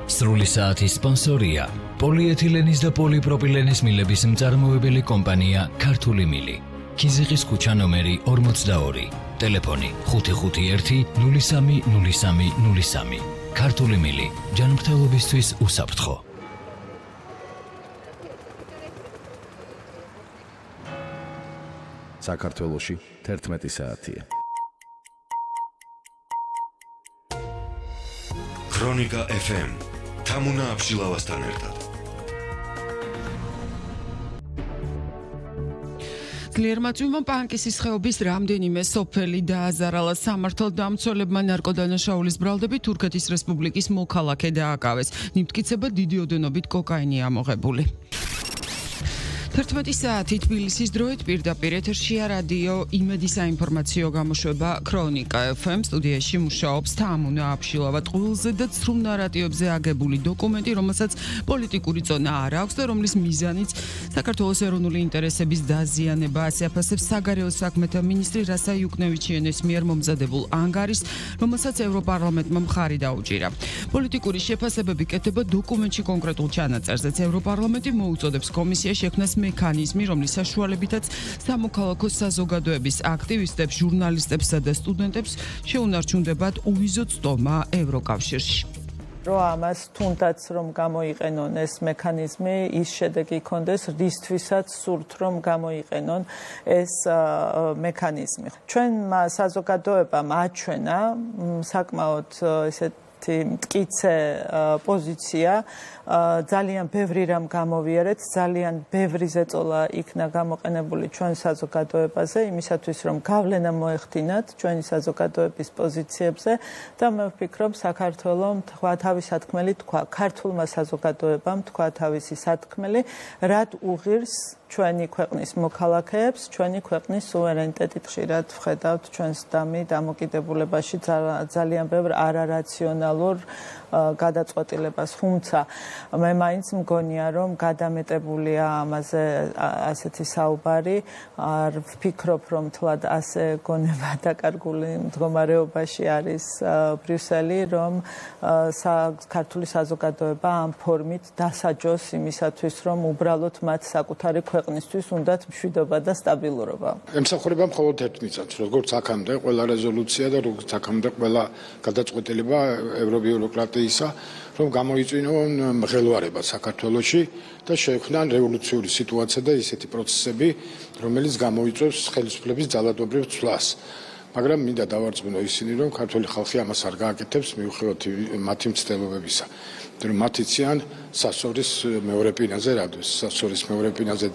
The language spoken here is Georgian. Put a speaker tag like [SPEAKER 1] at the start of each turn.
[SPEAKER 1] სრული საათის სპონსორია პოლიეთილენის და პოლიპროპილენის მილების მწარმოებელი კომპანია ქართული მილი. ქიზიყის ქუჩა ნომერი 42. ტელეფონი 551-030303. ქართული მილი. ჯანმრთელობისთვის უსაფრთხო.
[SPEAKER 2] საქართველოში 11 საათია.
[SPEAKER 3] ქრონიკა FM. თამუნა აბშილავასთან ერთად.
[SPEAKER 4] ძლიერმა წვიმამ პანკისის ხეობის რამდენიმე სოფელი დააზარალა. სამართალდამცველებმა ნარკოდანაშაულის ბრალდებით თურქეთის რესპუბლიკის მოქალაქე დააკავეს. ნიმტკიცება დიდი ოდენობით კოკაინი ამოღებული. 11 საათი თბილისის დროით პირდაპირ ეთერშია რადიო იმედი საინფორმაციო გამოშვება ქრონიკა FM. სტუდიაში მუშაობს თამუნა აბშილავა. ტყუილზე და ცრუ ნარატივებზე აგებული დოკუმენტი, რომელსაც პოლიტიკური წონა არ აქვს და რომლის მიზანიც საქართველოს ეროვნული ინტერესების დაზიანება. ასე აფასებს საგარეო საქმეთა მინისტრი რასა იუკნევიჩიანის მიერ მომზადებულ ანგარიშს, რომელსაც ევროპარლამენტმა მხარი დაუჭირა. პოლიტიკური შეფასებები კეთდება დოკუმენტში კონკრეტულ ჩანაწერზეც. ევროპარლამენტი მოუწოდებს კომისიას შექმნას მექანიზმი, რომლის საშუალებითაც სამოქალაქო საზოგადოების აქტივისტებს, ჟურნალისტებსა და სტუდენტებს შეუნარჩუნდებათ უვიზო წტომა ევროკავშირში.
[SPEAKER 5] რომ ამას თუნდაც რომ გამოიყენონ ეს მექანიზმი, ის შედეგი იქონდეს, რისთვისაც სურთ რომ გამოიყენონ ეს მექანიზმი. ჩვენმა საზოგადოებამ აჩვენა საკმაოდ ესეთ მტკიცე პოზიცია, ძალიან ბევრი რამ გამოვიარეთ, ძალიან ბევრი ზეწოლა იქნა გამოყენებული ჩვენ საზოგადოებაზე, იმისათვის რომ გავლენა მოეხდინათ ჩვენი საზოგადოების პოზიციებზე და მე ვფიქრობ, საქართველოს თქვა თავის სათქმელი თქვა, ქართულმა საზოგადოებამ თქვა თავისი სათქმელი, რაც უღირს ჩვენი ქვეყნის მოქალაქეებს, ჩვენი ქვეყნის სუვერენიტეტით. ხშირად ვხედავთ ჩვენს დამოკიდებულებაში ძალიან ბევრ არარაციონალურ გადაწყვეტილებას, თუმცა მე მაინც მგონია, რომ გადამეტებულია ამაზე ასეთი საუბარი. არ ვფიქრობ, რომ თლად ასე გონება დაკარგული მდგომარეობაში არის ბრიუსელი, რომ ქართული საზოგადოება ამ ფორმით დასაჯოს იმისათვის, რომ უბრალოდ მათ საკუთარი ქვეყნისთვის უნდათ მშვიდობა და სტაბილურობა.
[SPEAKER 6] ემსახურება მხოლოდ ერთ მიზანს, როგორც აქამდე ყველა რეზოლუცია და როგორც აქამდე ყველა გადაწყვეტილება ევრობიუროკრატიისა, რომ გამოიწვიონ მღელვარება საქართველოში და შეექმნან რევოლუციური სიტუაცია და ისეთი პროცესები, რომელიც გამოიწვევს ხელისუფლების ძალადობრივ ცვლას. მაგრამ მინდა დავარწმუნო ისინი, რომ ქართული ხალხი ამას არ გააკეთებს მიუხედავად მათი მცდელობებისა. რომ მათი ციან სასწორის მეორე პინაზე რადოს, სასწორის მეორე პინაზე